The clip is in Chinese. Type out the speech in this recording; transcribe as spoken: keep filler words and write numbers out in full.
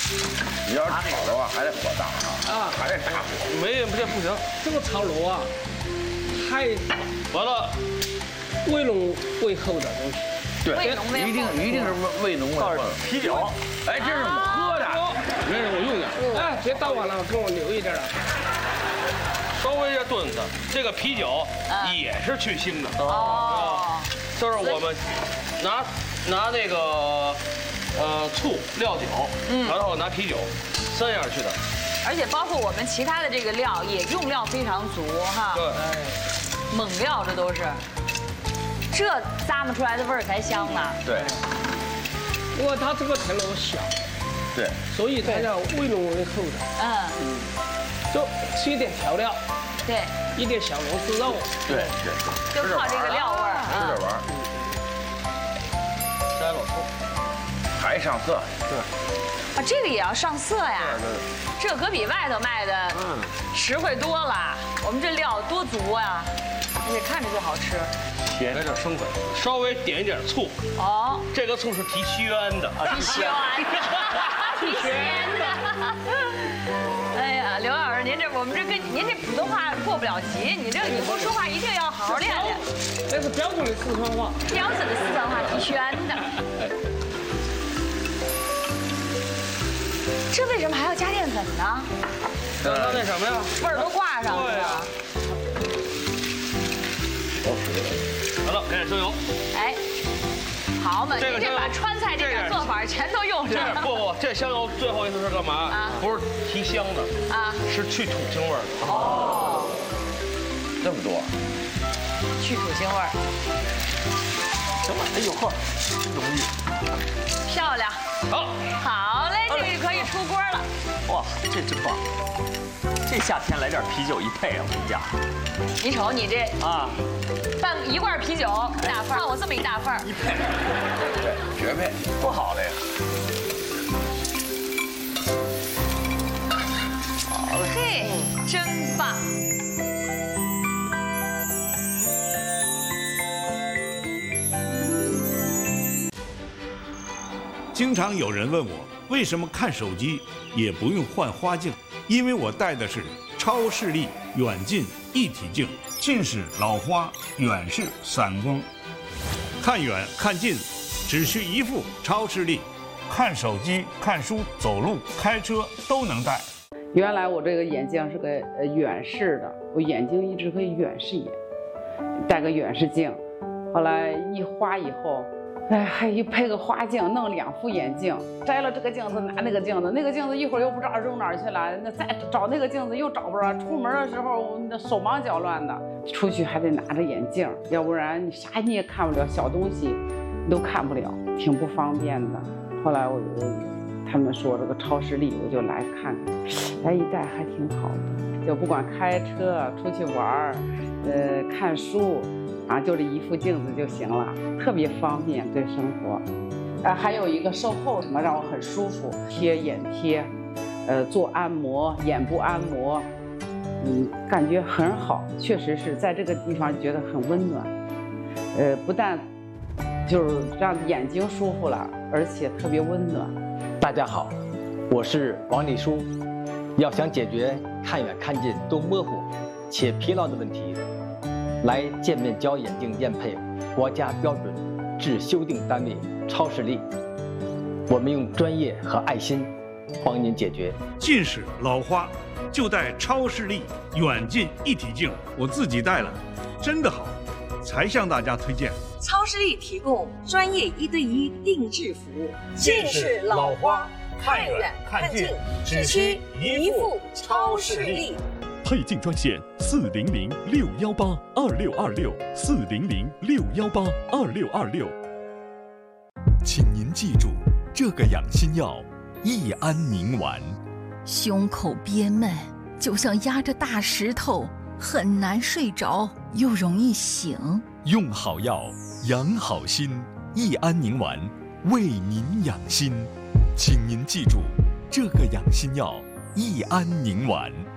你要是炒的话，还得火大啊，还得大火。 没这不行， 这个炒螺啊，太完了， 味浓味厚的东西。 对，一定一定是味浓味厚。 啤酒， 哎，这是我喝的， 没事，我用点。哎，别倒完了，给我留一点了。 稍微要炖它。这个啤酒也是去腥的。 哦。 就是我们拿拿那个呃醋、料酒，然后拿啤酒，三样去的。 而且包括我们其他的这个料也用料非常足哈。 对。 猛料这都是。这咂摸出来的味儿才香呢。 对。 因为它这个田螺小。 对。 所以它叫味浓味厚的。 嗯。嗯。 就吃一点调料。 对。 一点小螺丝肉。 对对。 就靠这个料味儿。 吃着玩儿。 摘了葱。 还上色。 对。 啊，这个也要上色呀。这可比外头卖的实惠多了。我们这料多足啊，而且看着就好吃。 来点生粉，稍微点一点醋。 哦， 这个醋是提鲜的， 提鲜的，提鲜的。哎呀，刘老师，您这我们这跟您这普通话过不了级，你这以后说话一定要好好练练。 那是标准的四川话， 标准的四川话，提鲜的。这为什么还要加淀粉呢？ 让它那什么呀？ 味儿都挂上了。 好了，开始生油。哎， 好嘛，您这把川菜这点做法全都用上了。 不不，这香油最后一次是干嘛？啊，不是提香的啊，是去土腥味儿的。 哦， 这么多， 去土腥味儿。 行了，哎呦呵，真容易。 漂亮。 好， 好嘞，这个可以出锅了。 哇，这真棒！这夏天来点啤酒一配啊，我跟你讲。 你瞅你这啊， 半一罐啤酒大份儿，看我这么一大份儿， 一配， 对，绝配，多好的呀！ 好嘞，嘿，真棒！ 经常有人问我，为什么看手机也不用换花镜？因为我戴的是超视力远近一体镜，近视、老花，远视、散光，看远看近，只需一副超视力，看手机、看书、走路、开车都能戴。 原来我这个眼镜是个呃远视的，我眼睛一直可以远视眼，戴个远视镜，后来一花以后。哎，还一配个花镜，弄两副眼镜，摘了这个镜子拿那个镜子，那个镜子一会儿又不知道扔哪儿去了，那再找那个镜子又找不着，出门的时候那手忙脚乱的，出去还得拿着眼镜，要不然你啥你也看不了，小东西你都看不了，挺不方便的。后来我就他们说这个超视力，我就来看看，哎，一戴还挺好的，就不管开车出去玩呃，看书。啊，就这一副镜子就行了，特别方便对生活。啊，还有一个售后什么让我很舒服，贴眼贴，呃，做按摩，眼部按摩，嗯，感觉很好，确实是在这个地方觉得很温暖。呃，不但就是让眼睛舒服了，而且特别温暖。 大家好，我是王丽书。要想解决看远看近都模糊且疲劳的问题。来健面胶眼镜验配国家标准制修订单位超视力，我们用专业和爱心帮您解决近视、老花，就戴超视力远近一体镜，我自己戴了，真的好，才向大家推荐。 超视力提供专业一对一定制服务， 近视、老花，看远看近，只需一副超视力。 配镜专线四零零六幺八二六二六四零零六幺八二六二六。请您记住这个养心药：益安宁丸。 胸口憋闷，就像压着大石头，很难睡着，又容易醒。 用好药，养好心。益安宁丸为您养心，请您记住这个养心药：益安宁丸。